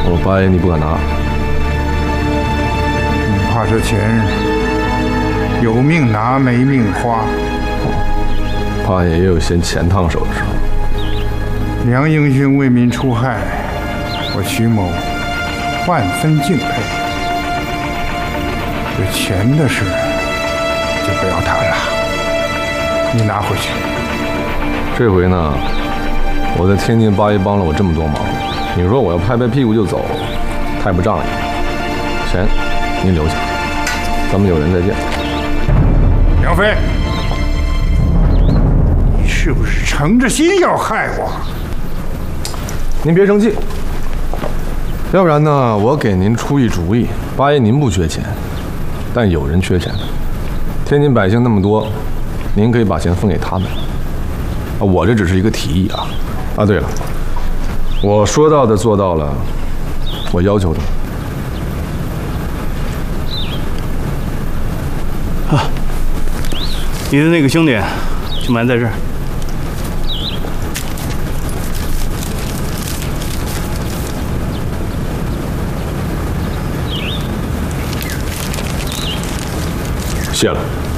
我说八爷你不敢拿， 怕这钱有命拿没命花。 八爷也有嫌钱烫手的时候。 梁英勋为民除害，我徐某万分敬佩。这钱的事就不要谈了，你拿回去。 这回呢，我在天津八爷帮了我这么多忙，你说我要拍拍屁股就走，太不仗义。钱您留下，咱们有缘再见。 梁飞，你是不是诚着心要害我？ 您别生气，要不然呢，我给您出一主意。八爷您不缺钱，但有人缺钱。天津百姓那么多，您可以把钱分给他们。我这只是一个提议啊。对了，我说到的做到了，我要求的。 你的那个兄弟就埋在这儿。 谢了。